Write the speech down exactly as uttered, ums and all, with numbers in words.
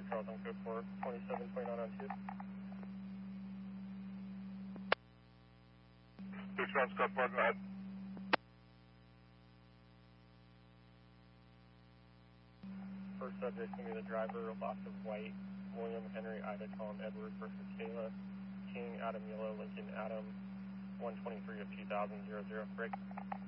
Charlton code four twenty-seven point nine on two. Six one Scott Park, go ahead. First subject can be the driver, a box of white, William Henry Ida Tom Edward versus Kayla King Adam Yellow Lincoln Adam one twenty-three of two thousand zero zero. Break.